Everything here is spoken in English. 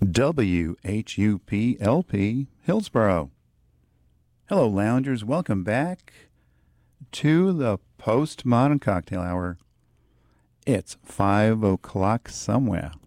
WHUPLP Hillsboro. Hello, loungers. Welcome back to the Postmodern Cocktail Hour. It's 5 o'clock somewhere.